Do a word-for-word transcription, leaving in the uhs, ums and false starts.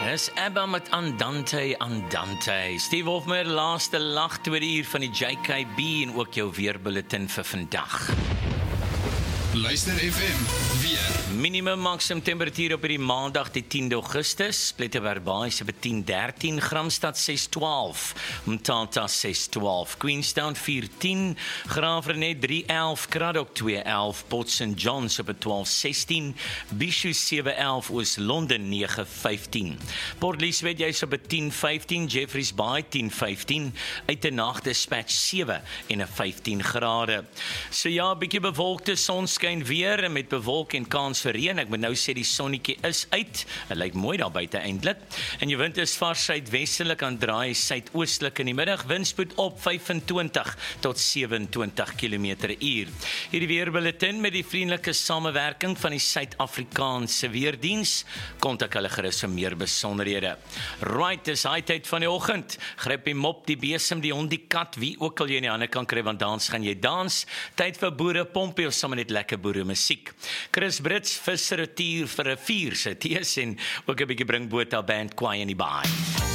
Dis Abba met Andante, Andante. Steve Hofmeyer, laaste lag tweede uur van die J K B en ook jou weerbulletin vir vandag. Luister F M, weer. Minimum maksimum temperatuur op hierdie maandag die tiende Augustus. Pletterberbaai se tien dertien, Gramstad ses twaalf, Mtata ses twaalf, Queenstown vier tien, Graafrenet drie elf, Craddock twee elf, Port Saint John's op twaalf sestien, Bishu sewe elf, Oos-London nege vyftien. Port Elizabeth jy's op tien vyftien, Jeffreys Bay tien vyftien, Uitenag Dispatch sewe en vyftien grade. So ja, bietjie bewolkte sonskyn weer en met bewolk en kans vir reën. Ek moet nou sê die sonnetjie is uit. Dit lyk mooi daar buite eintlik. En jou wind is vars suidwestelik aan draai suidoostelik in die middag. Windspoed op vyfentwintig tot sewenentwintig kilometer per uur. Hierdie weerbulletin met die vriendelike samewerking van die Suid-Afrikaanse Weerdiens. Kontak hulle gerus vir meer besonderhede. Right, dis hy tyd van die oggend. Gryp die mop, die besem, die hond, die kat, wie ook al jy in die hande kan kry, want dans gaan jy dans. Tyd vir boere pompie of sommer net lekker boere musiek. Chris Brits, visser, tier vir 'n vier, sy tees en ook 'n bietjie bring boot al band kwaai in die baai.